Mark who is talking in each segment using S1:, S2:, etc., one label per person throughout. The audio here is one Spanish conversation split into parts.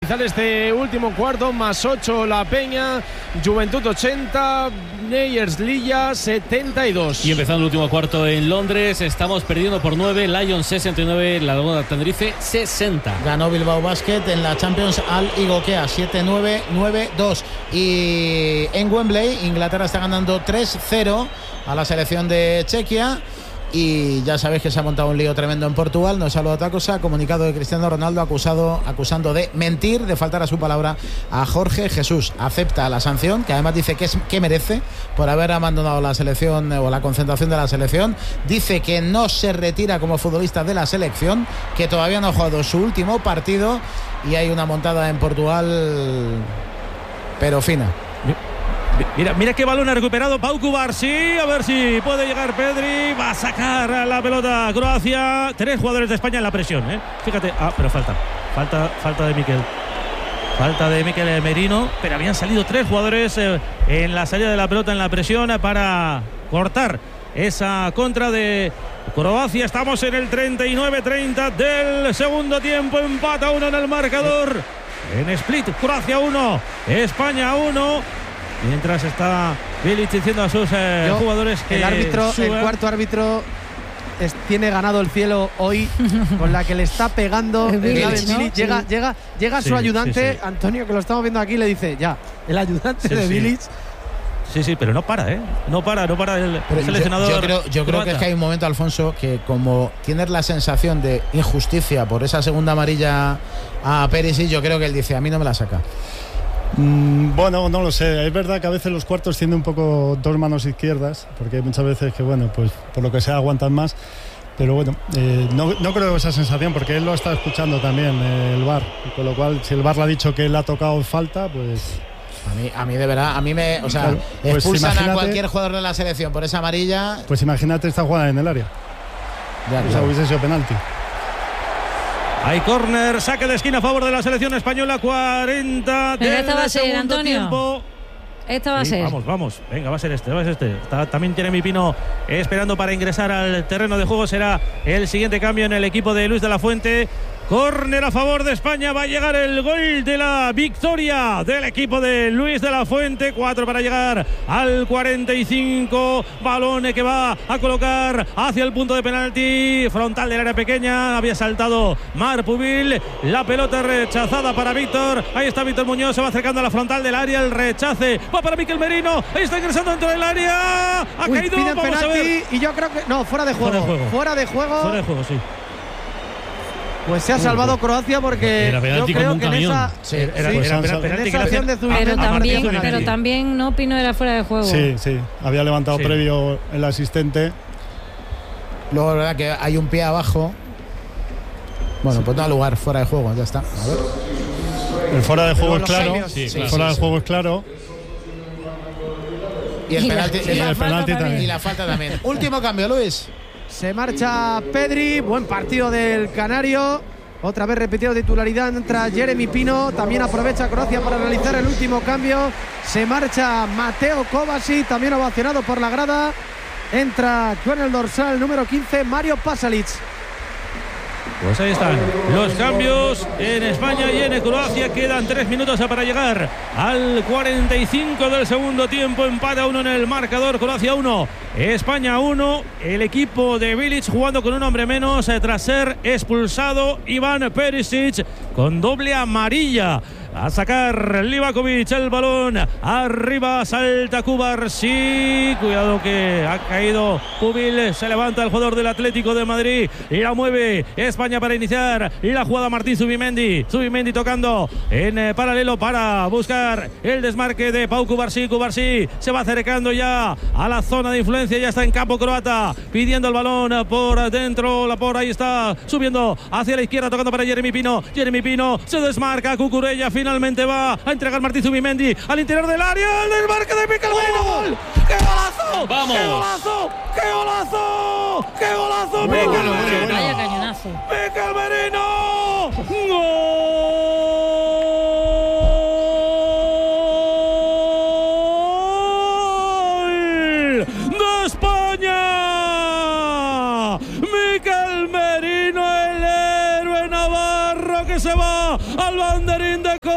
S1: finalizar este último cuarto, más 8 La Peña, Juventud 80, Neyers Lilla 72.
S2: Y empezando el último cuarto en Londres, estamos perdiendo por 9, Lions 69, la Laguna Tenerife 60.
S3: Ganó Bilbao Basket en la Champions al Igokea 7-9, 9-2. Y en Wembley, Inglaterra está ganando 3-0 a la selección de Chequia. Y ya sabéis que se ha montado un lío tremendo en Portugal. No es solo otra cosa. Comunicado de Cristiano Ronaldo acusando de mentir, de faltar a su palabra a Jorge Jesús. Acepta la sanción, que además dice que merece por haber abandonado la selección o la concentración de la selección. Dice que no se retira como futbolista de la selección, que todavía no ha jugado su último partido. Y hay una montada en Portugal, pero fina.
S4: Mira qué balón ha recuperado Pau Cubarsí. A ver si puede llegar Pedri. Va a sacar la pelota Croacia. 3 jugadores de España en la presión, Fíjate. Pero falta de Miquel. Falta de Miquel Merino. Pero habían salido 3 jugadores en la salida de la pelota en la presión para cortar esa contra de Croacia. Estamos en el 39-30 del segundo tiempo. Empata 1 en el marcador. En Split, Croacia 1, España 1. Mientras está Bilic diciendo a sus jugadores que
S5: el cuarto árbitro tiene ganado el cielo hoy con la que le está pegando. Bilic, llega su ayudante, Antonio, que lo estamos viendo aquí, le dice ya, el ayudante de Bilic.
S4: Sí, pero no para, No para el seleccionador.
S3: Yo creo que es que hay un momento, Alfonso, que como tienes la sensación de injusticia por esa segunda amarilla a Perisic, yo creo que él dice, a mí no me la saca.
S6: Bueno, no lo sé. Es verdad que a veces los cuartos tienen un poco 2 manos izquierdas, porque hay muchas veces que, bueno, pues por lo que sea aguantan más. Pero bueno, no creo esa sensación, porque él lo está escuchando también, el VAR. Con lo cual, si el VAR le ha dicho que él ha tocado falta, pues...
S3: A mí de verdad, o sea, claro, pues expulsan a cualquier jugador de la selección por esa amarilla.
S6: Pues imagínate esta jugada en el área.
S3: Ya,
S6: o sea, hubiese sido penalti.
S4: Hay córner, saque de esquina a favor de la selección española, 40 del
S7: esta va a ser, Antonio.
S4: Tiempo.
S7: Esta va a ser.
S4: Vamos. Venga, va a ser este. También Jeremy Pino esperando para ingresar al terreno de juego. Será el siguiente cambio en el equipo de Luis de la Fuente. Córner a favor de España. Va a llegar el gol de la victoria del equipo de Luis de la Fuente. 4 para llegar al 45. Balón que va a colocar hacia el punto de penalti. Frontal del área pequeña. Había saltado Marc Pubil. La pelota rechazada para Víctor. Ahí está Víctor Muñoz. Se va acercando a la frontal del área. El rechace va para Miquel Merino. Ahí está ingresando dentro del área. Ha caído.
S5: Piden
S4: Vamos
S5: penalti,
S4: a ver.
S5: y yo creo que... No, fuera de juego. Fuera de juego,
S4: sí.
S5: Pues se ha salvado Croacia, porque
S2: era penalti,
S5: yo creo
S2: como
S5: que
S2: un
S5: en
S2: camión.
S5: esa
S4: penalti
S5: acción de Zubizarreta.
S7: Pero también no, Pino, era fuera de juego.
S6: Sí. Había levantado previo el asistente.
S3: Luego, la verdad que hay un pie abajo. Bueno, pues no da lugar, fuera de juego, ya está. A ver.
S6: El fuera de juego es claro.
S3: El
S6: fuera de juego es claro.
S3: Y el penalti,
S7: y
S3: la falta también. Último cambio, Luis.
S5: Se marcha Pedri, buen partido del Canario. Otra vez repitido titularidad, entra Jeremy Pino. También aprovecha Croacia para realizar el último cambio. Se marcha Mateo Kovacic, también ovacionado por la grada. Entra con el dorsal número 15, Mario Pasalic.
S4: Pues ahí están los cambios en España y en Croacia. Quedan 3 minutos para llegar al 45 del segundo tiempo. Empata 1 en el marcador. Croacia 1, España 1. El equipo de Bilic jugando con un hombre menos tras ser expulsado Ivan Perisic con doble amarilla. A sacar Livakovic el balón. Arriba salta Cubarsí. Cuidado que ha caído Pubil. Se levanta el jugador del Atlético de Madrid y la mueve España para iniciar la jugada. Martín Zubimendi tocando en paralelo para buscar el desmarque de Pau Cubarsí. Cubarsí se va acercando ya a la zona de influencia. Ya está en campo croata pidiendo el balón por dentro. Ahí está subiendo hacia la izquierda, tocando para Jeremy Pino. Jeremy Pino se desmarca. Cucurella finalmente va a entregar Martín Zubimendi al interior del área. El desmarque de Miquel Merino. ¡Qué golazo!
S2: ¡Vamos!
S4: ¡Qué golazo!
S7: Vaya cañonazo.
S4: Miquel Merino. ¡Gol de España! Miquel Merino, el héroe navarro que se va al banderín de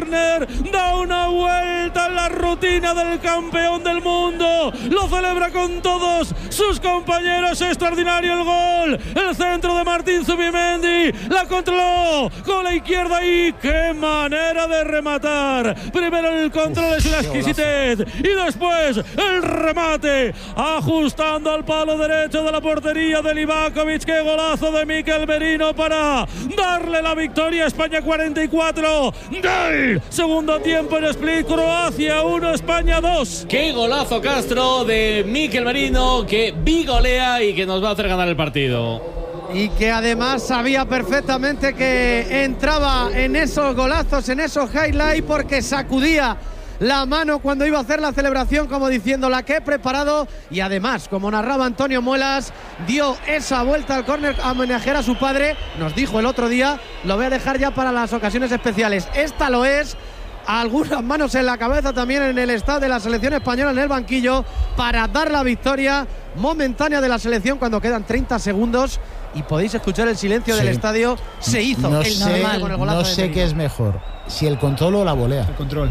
S4: córner, da una vuelta en la rutina del campeón del mundo, lo celebra con todos sus compañeros. Extraordinario el gol, el centro de Martín Zubimendi, la controló con la izquierda y qué manera de rematar. Primero el control es la exquisitez y después el remate, ajustando al palo derecho de la portería de Livakovic. Qué golazo de Mikel Merino para darle la victoria a España. 44 del segundo tiempo en Split. Croacia 1, España 2.
S2: Qué golazo, Castro, de Mikel Merino, que bigolea y que nos va a hacer ganar el partido.
S5: Y que además sabía perfectamente que entraba en esos golazos, en esos highlights, porque sacudía la mano cuando iba a hacer la celebración, como diciendo la que he preparado. Y además, como narraba Antonio Muelas, dio esa vuelta al córner a homenajear a su padre. Nos dijo el otro día, lo voy a dejar ya para las ocasiones especiales. Esta lo es. Algunas manos en la cabeza también en el estado de la selección española en el banquillo para dar la victoria momentánea de la selección cuando quedan 30 segundos y podéis escuchar el silencio del estadio. Se hizo
S3: no
S5: el normal con el golazo.
S3: No sé qué es mejor, si el control o la volea.
S6: El control.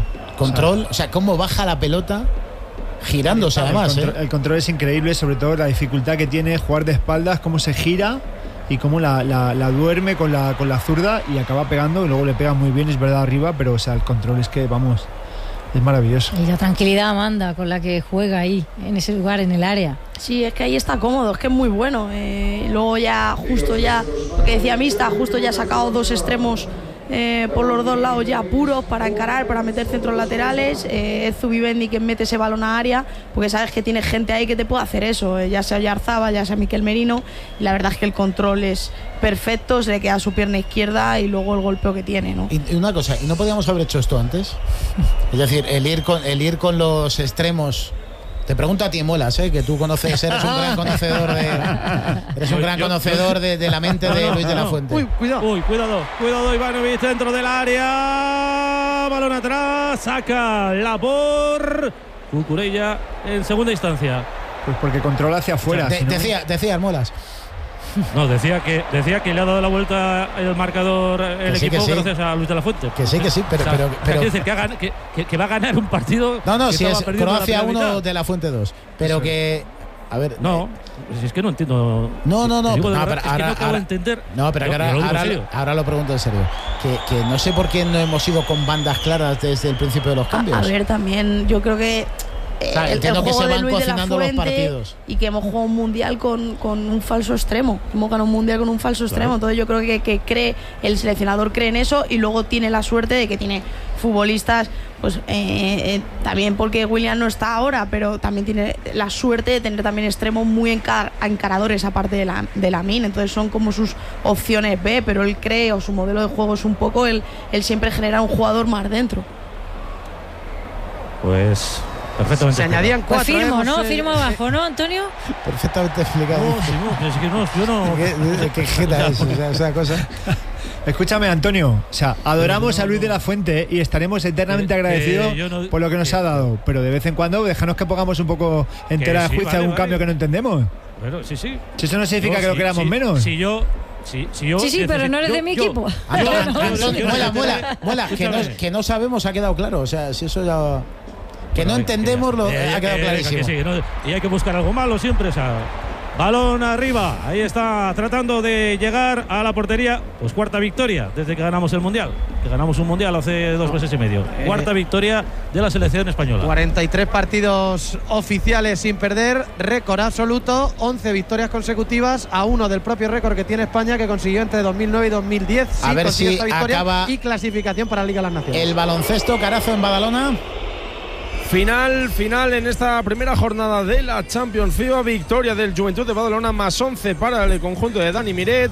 S3: O sea, cómo baja la pelota girándose además.
S6: El control es increíble, sobre todo la dificultad que tiene jugar de espaldas, cómo se gira y cómo la duerme con la zurda y acaba pegando, y luego le pega muy bien, es verdad, arriba, pero o sea, el control es que, vamos, es maravilloso.
S7: Y la tranquilidad, Amanda, con la que juega ahí, en ese lugar, en el área.
S8: Sí, es que ahí está cómodo, es que es muy bueno. Luego ya, justo ya, lo que decía Mista, justo ya ha sacado dos extremos por los dos lados ya puros para encarar, para meter centros laterales. Es Zubimendi quien mete ese balón a área, porque sabes que tiene gente ahí que te puede hacer eso, ya sea Oyarzabal, ya sea Mikel Merino, y la verdad es que el control es perfecto, se le queda su pierna izquierda y luego el golpeo que tiene, ¿no?
S3: Y una cosa, ¿y no podíamos haber hecho esto antes? Es decir, el ir con los extremos. Te pregunto a ti, Muelas, que tú conoces, eres un gran conocedor de la mente de Luis de la Fuente.
S4: Cuidado, Ivanovic dentro del área, balón atrás, saca Labor, Cucurella en segunda instancia.
S6: Pues porque controla hacia afuera.
S3: Decía Muelas.
S4: No, decía que le ha dado la vuelta el marcador el equipo gracias a Luis de la Fuente.
S3: Que sí, pero
S4: quiere decir que va a ganar un partido.
S3: No, si es Croacia 1, de la Fuente 2. Pero que, a ver,
S4: no, si es que no entiendo.
S3: No, ahora lo pregunto en serio. Que no sé por qué no hemos ido con bandas claras desde el principio de los cambios.
S8: A ver, también yo creo que
S3: entiendo que se van cocinando los partidos
S8: y que hemos jugado un mundial con un falso extremo, hemos ganado un mundial con un falso extremo. Entonces yo creo que el seleccionador cree en eso, y luego tiene la suerte de que tiene futbolistas, pues también porque William no está ahora, pero también tiene la suerte de tener también extremos muy encaradores aparte de la Min. Entonces son como sus opciones B, pero él cree, o su modelo de juego es un poco él siempre genera un jugador más dentro.
S4: Pues perfectamente.
S5: Se añadían 4.
S7: Pues firmo, ¿no? Firmo abajo, ¿no, Antonio?
S3: Perfectamente explicado.
S4: No.
S3: ¿Qué jeta es esa cosa?
S6: Escúchame, Antonio, o sea, adoramos a Luis de la Fuente y estaremos eternamente agradecidos por lo que nos ha dado, pero de vez en cuando déjanos que pongamos un poco en tela de juicio algún cambio que no entendemos.
S4: Bueno, sí.
S6: Si eso no significa que lo queramos menos.
S7: Sí, pero no eres de mi equipo.
S3: Muela, que no sabemos, ha quedado claro. O sea, si eso ya. Que no entendemos, ha quedado clarísimo.
S4: Y hay que buscar algo malo siempre. O sea, balón arriba, ahí está tratando de llegar a la portería. Pues cuarta victoria desde que ganamos el Mundial. Que ganamos un Mundial hace 2 meses y medio. Cuarta victoria de la selección española.
S5: 43 partidos oficiales sin perder, récord absoluto, 11 victorias consecutivas, a 1 del propio récord que tiene España, que consiguió entre 2009 y 2010.
S3: A ver si
S5: esta victoria
S3: acaba
S5: y clasificación para la Liga de las Naciones.
S3: El baloncesto, Carazo en Badalona.
S1: Final en esta primera jornada de la Champions FIBA. Victoria del Juventud de Badalona, más 11 para el conjunto de Dani Miret,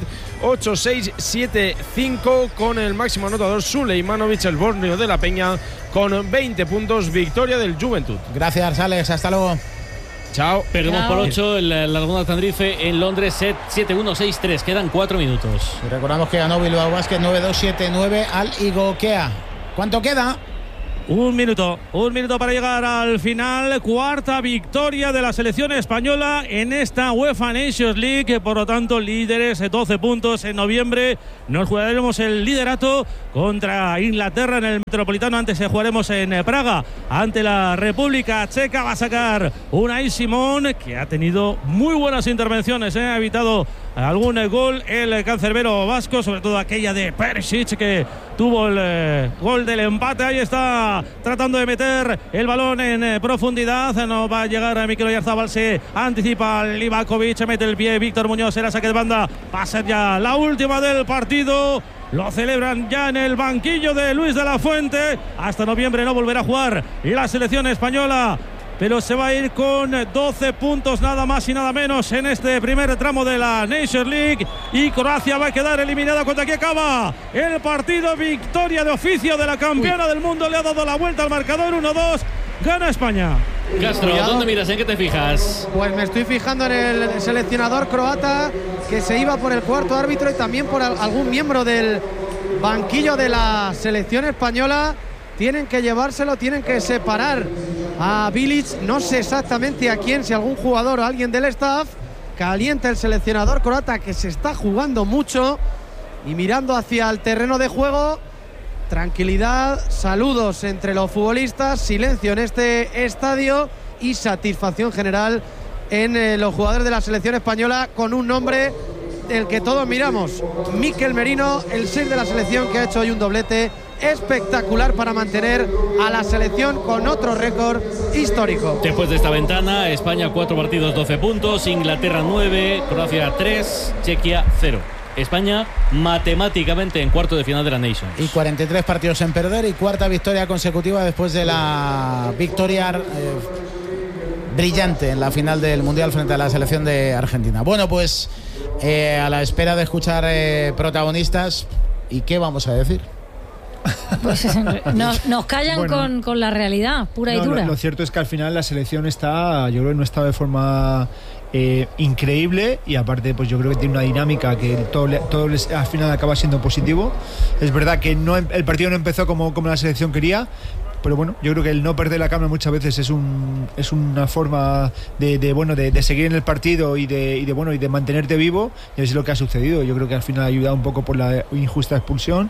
S1: 8-6-7-5 con el máximo anotador Suleimanovic, el borneo de la Peña, con 20 puntos. Victoria del Juventud.
S3: Gracias, Alex, hasta luego.
S2: Chao. Perdemos por 8 en la Laguna Tenerife en Londres, 7-1-6-3. Quedan 4 minutos.
S3: Y recordamos que ganó Bilbao Basket 9-2-7-9 al Igokea. ¿Cuánto queda?
S4: Un minuto para llegar al final. Cuarta victoria de la selección española en esta UEFA Nations League. Por lo tanto, líderes, 12 puntos. En noviembre nos jugaremos el liderato contra Inglaterra en el Metropolitano. Antes jugaremos en Praga ante la República Checa. Va a sacar Unai Simón, que ha tenido muy buenas intervenciones, ha evitado algún gol el cancerbero vasco, sobre todo aquella de Perisic, que tuvo el gol del empate. Ahí está tratando de meter el balón en profundidad. No va a llegar a Mikel Oyarzabal, se anticipa Livakovic, mete el pie Víctor Muñoz, era saque de banda. Va a ser ya la última del partido. Lo celebran ya en el banquillo de Luis de la Fuente. Hasta noviembre no volverá a jugar la selección española, pero se va a ir con 12 puntos nada más y nada menos en este primer tramo de la Nations League, y Croacia va a quedar eliminada cuando aquí acaba el partido. Victoria de oficio de la campeona del mundo, le ha dado la vuelta al marcador. 1-2, gana España.
S2: Castro, ¿dónde miras? ¿En qué te fijas?
S5: Pues me estoy fijando en el seleccionador croata, que se iba por el cuarto árbitro y también por algún miembro del banquillo de la selección española. Tienen que llevárselo, tienen que separar a Bilic, no sé exactamente a quién, si algún jugador o alguien del staff. Calienta el seleccionador croata, que se está jugando mucho y mirando hacia el terreno de juego. Tranquilidad, saludos entre los futbolistas, silencio en este estadio y satisfacción general en los jugadores de la selección española, con un nombre del que todos miramos: Mikel Merino, el 6 de la selección, que ha hecho hoy un doblete espectacular para mantener a la selección con otro récord histórico.
S2: Después de esta ventana, España 4 partidos, 12 puntos, Inglaterra 9, Croacia 3, Chequia 0. España matemáticamente en cuarto de final de la Nations.
S3: Y 43 partidos sin perder y cuarta victoria consecutiva después de la victoria brillante en la final del Mundial frente a la selección de Argentina. Bueno, pues a la espera de escuchar protagonistas, ¿y qué vamos a decir?
S7: Pues nos callan, bueno, con la realidad pura y dura.
S9: Lo cierto es que al final la selección está, yo creo que no está de forma increíble, y aparte pues yo creo que tiene una dinámica que todo al final acaba siendo positivo. Es verdad que el partido no empezó como la selección quería, pero bueno, yo creo que el no perder la calma muchas veces es una forma de seguir en el partido y de mantenerte vivo, y es lo que ha sucedido. Yo creo que al final ha ayudado un poco por la injusta expulsión.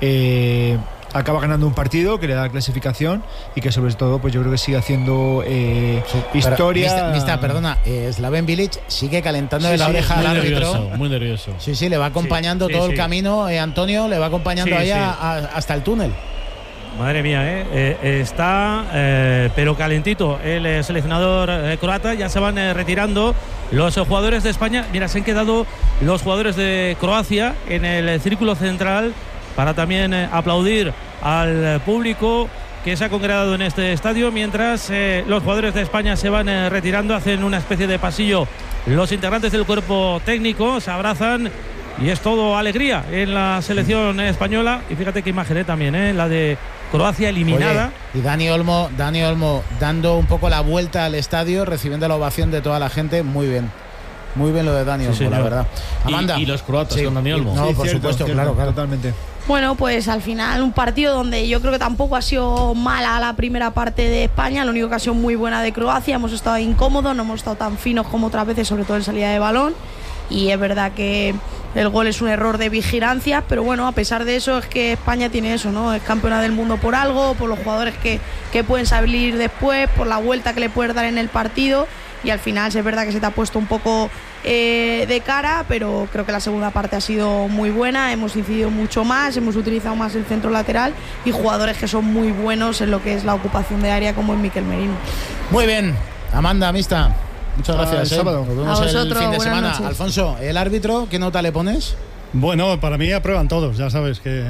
S9: Acaba ganando un partido que le da clasificación, y que sobre todo pues yo creo que sigue haciendo historia.
S3: Perdona, Slaven Bilic sigue calentando de la oreja al árbitro.
S2: Muy nervioso.
S3: Sí, le va acompañando todo el camino. Antonio le va acompañando hasta el túnel.
S4: Madre mía, está pero calentito el seleccionador croata. Ya se van retirando los jugadores de España. Mira, se han quedado los jugadores de Croacia en el círculo central para también aplaudir al público que se ha congregado en este estadio, mientras los jugadores de España se van retirando. Hacen una especie de pasillo los integrantes del cuerpo técnico, se abrazan, y es todo alegría en la selección española. Y fíjate qué imagen también, la de Croacia eliminada.
S3: Oye, y Dani Olmo dando un poco la vuelta al estadio, recibiendo la ovación de toda la gente. Muy bien lo de Dani Olmo, la verdad. Amanda.
S2: Y los croatas con Dani Olmo.
S3: No, por supuesto, claro, totalmente.
S8: Bueno, pues al final un partido donde yo creo que tampoco ha sido mala la primera parte de España, lo único que ha sido muy buena de Croacia. Hemos estado incómodos, no hemos estado tan finos como otras veces, sobre todo en salida de balón, y es verdad que el gol es un error de vigilancia, pero bueno, a pesar de eso, es que España tiene eso, ¿no? Es campeona del mundo por algo, por los jugadores que pueden salir después, por la vuelta que le puedes dar en el partido, y al final es verdad que se te ha puesto un poco de cara, pero creo que la segunda parte ha sido muy buena. Hemos incidido mucho más, hemos utilizado más el centro lateral y jugadores que son muy buenos en lo que es la ocupación de área, como es Mikel Merino.
S3: Muy bien, Amanda, Mista, muchas gracias. Nos vemos el fin de semana.
S8: Noches.
S3: Alfonso, ¿el árbitro qué nota le pones?
S6: Bueno, para mí aprueban todos, ya sabes que...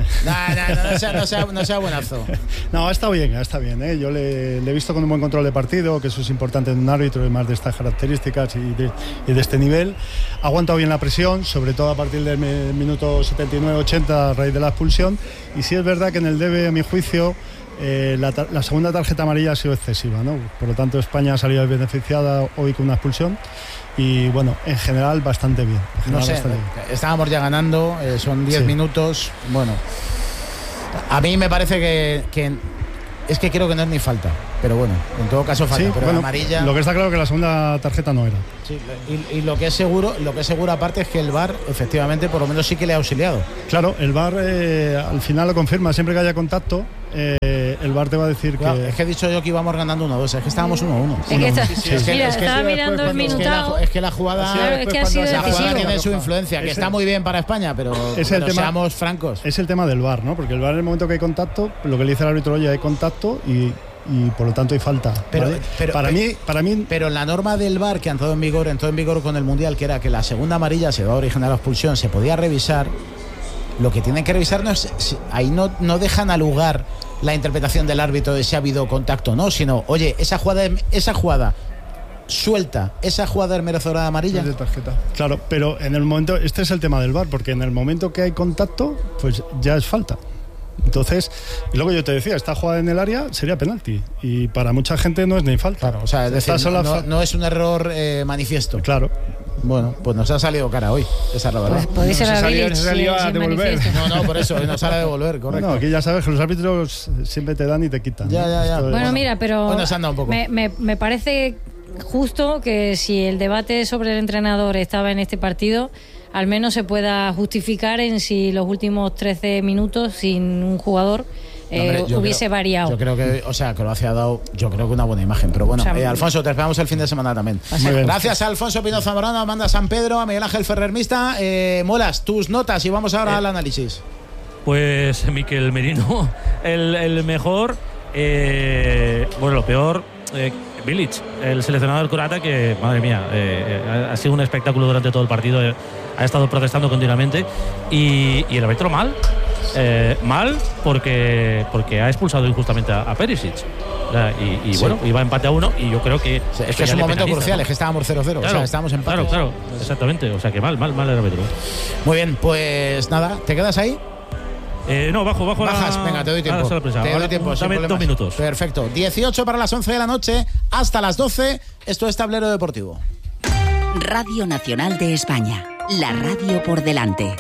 S3: No sea buenazo.
S6: No, está bien, Yo le he visto con un buen control de partido, que eso es importante en un árbitro, además de estas características y de este nivel. Ha aguantado bien la presión, sobre todo a partir del minuto 79-80 a raíz de la expulsión. Y sí es verdad que en el debe, a mi juicio, la segunda tarjeta amarilla ha sido excesiva, ¿no? Por lo tanto, España ha salido beneficiada hoy con una expulsión. Y bueno, en general bastante bien.
S3: Estábamos ya ganando, son 10 minutos. Bueno, a mí me parece que Es que creo que no es ni falta, pero bueno, en todo caso falta.
S6: Sí,
S3: pero
S6: bueno,
S3: la amarilla.
S6: lo que está claro que la segunda tarjeta no era.
S3: Sí, y lo que es seguro aparte es que el VAR efectivamente por lo menos sí que le ha auxiliado.
S6: Claro, el VAR al final lo confirma, siempre que haya contacto. El VAR te va a decir
S3: claro,
S6: que...
S3: Es que he dicho yo que íbamos ganando 1-2, es que estábamos 1-1.
S7: Estaba mirando el minutado.
S3: Es que la jugada,
S7: claro, es que ha sido decisivo.
S3: Tiene su influencia, que está muy bien para España, pero seamos francos.
S6: Es el tema del VAR, ¿no? Porque el VAR en el momento que hay contacto, lo que le dice el árbitro, oye, hay contacto y por lo tanto hay falta. ¿vale? Para mí. Pero
S3: la norma del VAR que entró en vigor con el Mundial, que era que la segunda amarilla se va a originar la expulsión, se podía revisar. Lo que tienen que revisar no es ahí no dejan al lugar la interpretación del árbitro de si ha habido contacto o no, sino, oye, esa jugada suelta, esa jugada es merecedora de amarilla.
S6: De tarjeta. Claro, pero en el momento, este es el tema del VAR, porque en el momento que hay contacto, pues ya es falta. Entonces, y luego yo te decía, esta jugada en el área sería penalti y para mucha gente no es ni falta.
S3: Claro, o sea, es decir, no es un error manifiesto.
S6: Claro.
S3: Bueno, pues nos ha salido cara hoy. Esa es la verdad.
S7: Pues
S9: se salió a devolver.
S3: No, por eso, nos sale a devolver, correcto.
S6: No, aquí ya sabes que los árbitros siempre te dan y te quitan.
S3: Ya.
S7: Bueno, mira, pero
S3: hoy nos anda un poco.
S7: Me parece justo que si el debate sobre el entrenador estaba en este partido, al menos se pueda justificar en si los últimos 13 minutos sin un jugador hubiese variado.
S3: Yo creo que, Croacia ha dado, yo creo que una buena imagen. Pero bueno, Alfonso, te esperamos el fin de semana también. Gracias a Alfonso Pino Zamorano, a Amanda San Pedro, a Miguel Ángel Ferrer Mista. Molas, tus notas y vamos ahora al análisis.
S4: Pues Miquel Merino, el mejor, lo peor, Bilic, el seleccionador croata, que, madre mía, ha sido un espectáculo durante todo el partido, ha estado protestando continuamente, y el árbitro mal porque ha expulsado injustamente a Perisic. Y bueno, iba empate a 1 y yo creo que
S3: es que es un momento crucial, ¿no? Es que estábamos 0-0, claro, o sea, estábamos empate.
S4: Claro, exactamente, o sea que mal el árbitro.
S3: Muy bien, pues nada, ¿te quedas ahí?
S4: No,
S3: bajas, venga, te doy tiempo. Te doy tiempo,
S4: dame 2 minutos.
S3: Perfecto. 18 para las 11 de la noche, hasta las 12. Esto es Tablero Deportivo.
S10: Radio Nacional de España, la radio por delante.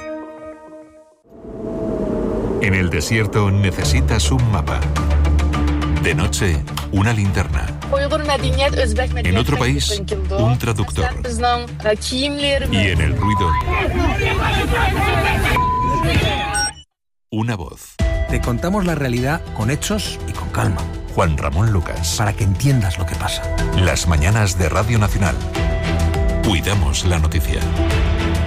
S11: En el desierto necesitas un mapa. De noche, una linterna. En otro país, un traductor. Y en el ruido, una voz.
S12: Te contamos la realidad con hechos y con calma.
S11: Juan Ramón Lucas.
S12: Para que entiendas lo que pasa.
S11: Las mañanas de Radio Nacional. Cuidamos la noticia.